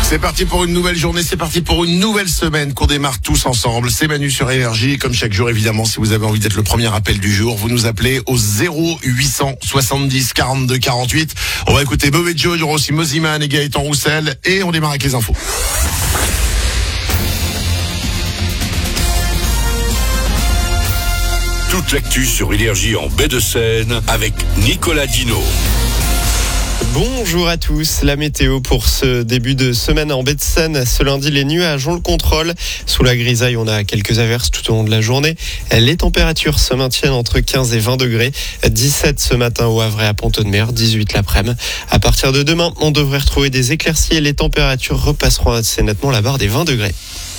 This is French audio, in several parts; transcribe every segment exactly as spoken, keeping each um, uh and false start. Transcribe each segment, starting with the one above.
C'est parti pour une nouvelle journée, c'est parti pour une nouvelle semaine qu'on démarre tous ensemble. C'est Manu sur Énergie et comme chaque jour évidemment, si vous avez envie d'être le premier appel du jour, vous nous appelez au zéro huit cent soixante-dix quarante-deux quarante-huit. On va écouter Bob et Joe, il y aura aussi Moziman et Gaëtan Roussel et on démarre avec les infos. Toute l'actu sur Énergie en baie de Seine avec Nicolas Dino. Bonjour à tous, la météo pour ce début de semaine en baie de Seine. Ce lundi, les nuages, on le contrôle. Sous la grisaille, on a quelques averses tout au long de la journée. Les températures se maintiennent entre quinze et vingt degrés. dix-sept ce matin au Havre et à Pont-de-Mer, dix-huit l'après-midi. À partir de demain, on devrait retrouver des éclaircies et les températures repasseront assez nettement la barre des vingt degrés.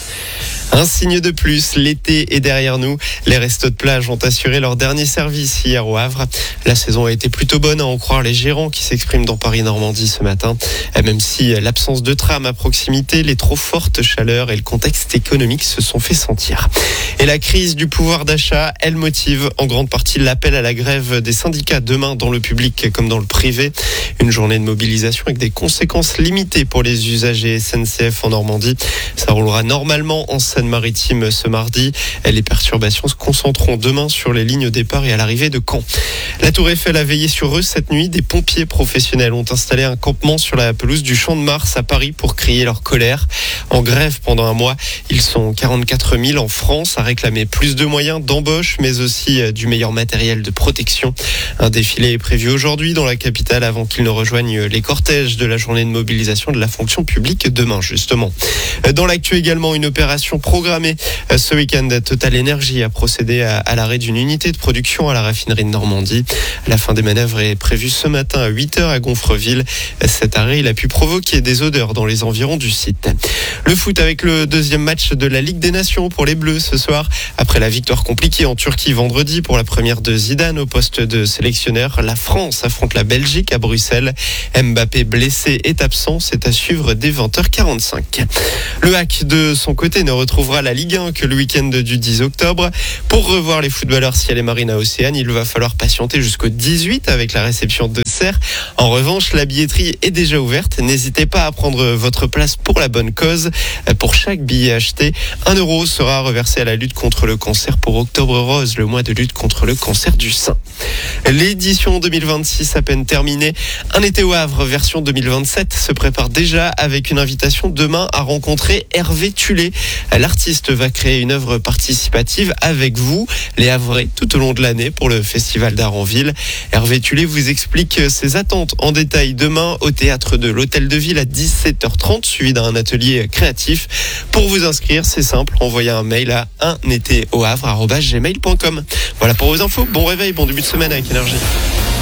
Un signe de plus, l'été est derrière nous. Les restos de plage ont assuré leur dernier service hier au Havre. La saison a été plutôt bonne à en croire les gérants qui s'expriment dans Paris-Normandie ce matin. Même si l'absence de tram à proximité, les trop fortes chaleurs et le contexte économique se sont fait sentir. Et la crise du pouvoir d'achat, elle motive en grande partie l'appel à la grève des syndicats demain dans le public comme dans le privé. Une journée de mobilisation avec des conséquences limitées pour les usagers S N C F en Normandie. Ça roulera normalement en Seine-Maritime ce mardi. Les perturbations se concentreront demain sur les lignes au départ et à l'arrivée de Caen. La Tour Eiffel a veillé sur eux cette nuit. Des pompiers professionnels ont installé un campement sur la pelouse du Champ de Mars à Paris pour crier leur colère. En grève pendant un mois, ils sont quarante-quatre mille en France à réclamer plus de moyens d'embauche, mais aussi du meilleur matériel de protection. Un défilé est prévu aujourd'hui dans la capitale avant qu'ils ne rejoignent les cortèges de la journée de mobilisation de la fonction publique demain, justement. Dans l'actu également, une opération programmée ce week-end. Total Energy a procédé à, à l'arrêt d'une unité de production à la raffinerie de Normandie. La fin des manœuvres est prévue ce matin à huit heures à Gonfreville. Cet arrêt, il a pu provoquer des odeurs dans les environs du site. Le foot avec le deuxième match de la Ligue des Nations pour les Bleus ce soir. Après la victoire compliquée en Turquie vendredi pour la première de Zidane au poste de sélectionneur, la France affronte la Belgique à Bruxelles. Mbappé blessé est absent, c'est à suivre dès vingt heures quarante-cinq. Le Hack de son côté ne retrouvera la Ligue un que le week-end du dix octobre. Pour revoir les footballeurs Ciel et Marine à Océane, il va falloir patienter jusqu'au dix-huit avec la réception de Serres. En revanche, la billetterie est déjà ouverte. N'hésitez pas à prendre votre place pour la bonne cause. Pour chaque billet acheté, un euro sera reversé à la lutte contre le cancer pour Octobre Rose, le mois de lutte contre le cancer du sein. L'édition deux mille vingt-six à peine terminée. Un été au Havre version deux mille vingt-sept se prépare déjà avec une invitation demain à rencontrer Hervé Tullet. L'artiste va créer une œuvre participative avec vous, les Havrais, tout au long de l'année pour le Festival d'art en ville. Hervé Tullet vous explique ses attentes en détail demain au théâtre de l'Hôtel de Ville à dix-sept heures trente, suivi d'un atelier créatif. Pour vous inscrire, c'est simple, envoyez un mail à un été au havre arobase gmail point com. Voilà pour vos infos, bon réveil, bon début de semaine avec Énergie.